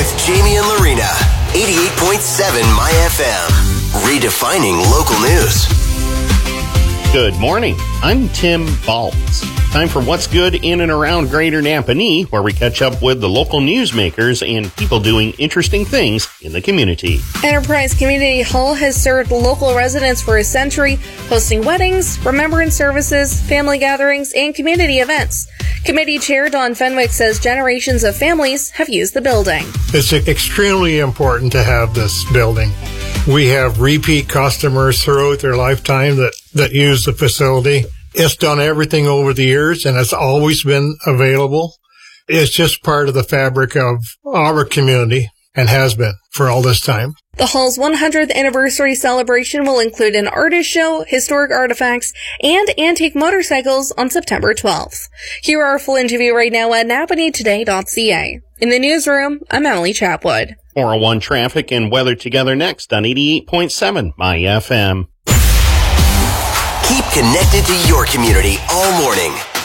with Jamie and Lorena. 88.7 My FM. Redefining local news. Good morning. I'm Tim Baltz. Time for What's Good in and around Greater Napanee, where we catch up with the local newsmakers and people doing interesting things in the community. Enterprise Community Hall has served local residents for a century, hosting weddings, remembrance services, family gatherings, and community events. Committee Chair Don Fenwick says generations of families have used the building. It's extremely important to have this building. We have repeat customers throughout their lifetime that use the facility. It's done everything over the years, and it's always been available. It's just part of the fabric of our community and has been for all this time. The Hall's 100th anniversary celebration will include an artist show, historic artifacts, and antique motorcycles on September 12th. Hear our full interview right now at napaneetoday.ca. In the newsroom, I'm Emily Chapwood. 401 traffic and weather together next on 88.7 My FM. Keep connected to your community all morning.